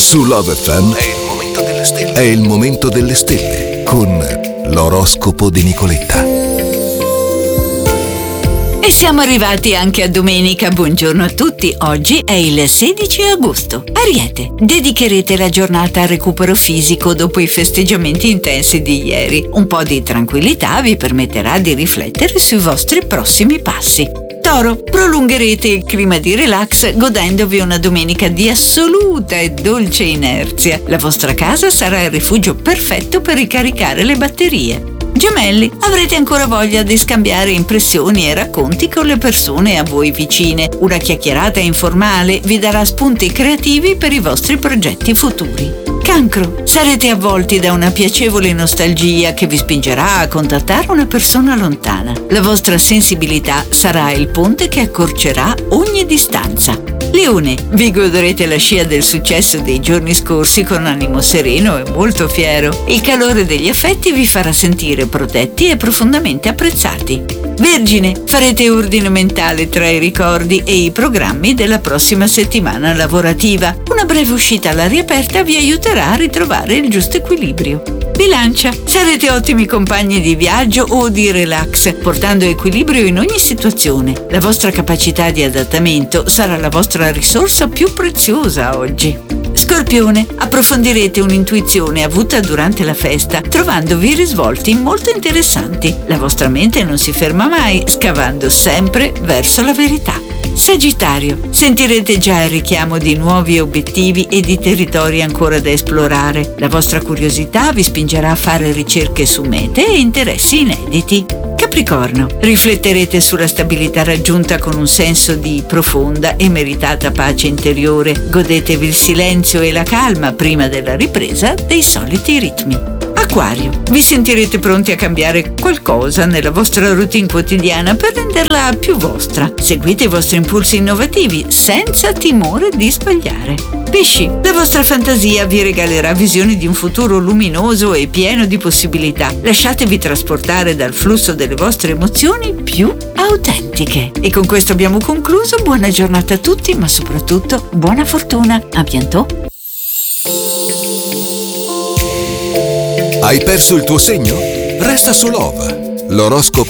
Su Love FM è il momento delle stelle con l'oroscopo di Nicoletta. E siamo arrivati anche a domenica. Buongiorno a tutti. Oggi è il 16 agosto. Ariete, dedicherete la giornata al recupero fisico dopo i festeggiamenti intensi di ieri. Un po' di tranquillità vi permetterà di riflettere sui vostri prossimi passi. Toro, prolungherete il clima di relax godendovi una domenica di assoluta e dolce inerzia. La vostra casa sarà il rifugio perfetto per ricaricare le batterie. Gemelli, avrete ancora voglia di scambiare impressioni e racconti con le persone a voi vicine. Una chiacchierata informale vi darà spunti creativi per i vostri progetti futuri. Cancro, sarete avvolti da una piacevole nostalgia che vi spingerà a contattare una persona lontana. La vostra sensibilità sarà il ponte che accorcerà ogni distanza. Leone, vi godrete la scia del successo dei giorni scorsi con animo sereno e molto fiero. Il calore degli affetti vi farà sentire protetti e profondamente apprezzati. Vergine, farete ordine mentale tra i ricordi e i programmi della prossima settimana lavorativa. Una breve uscita all'aria aperta vi aiuterà a ritrovare il giusto equilibrio. Bilancia, sarete ottimi compagni di viaggio o di relax, portando equilibrio in ogni situazione. La vostra capacità di adattamento sarà la vostra risorsa più preziosa oggi. Scorpione, approfondirete un'intuizione avuta durante la festa, trovandovi risvolti molto interessanti. La vostra mente non si ferma mai, scavando sempre verso la verità. Sagittario, sentirete già il richiamo di nuovi obiettivi e di territori ancora da esplorare. La vostra curiosità vi spingerà a fare ricerche su mete e interessi inediti. Capricorno, rifletterete sulla stabilità raggiunta con un senso di profonda e meritata pace interiore. Godetevi il silenzio e la calma prima della ripresa dei soliti ritmi. Acquario, vi sentirete pronti a cambiare qualcosa nella vostra routine quotidiana per renderla più vostra. Seguite i vostri impulsi innovativi senza timore di sbagliare. Pesci, la vostra fantasia vi regalerà visioni di un futuro luminoso e pieno di possibilità. Lasciatevi trasportare dal flusso delle vostre emozioni più autentiche. E con questo abbiamo concluso. Buona giornata a tutti, ma soprattutto buona fortuna. A bientôt. Hai perso il tuo segno? Resta su Love. L'oroscopo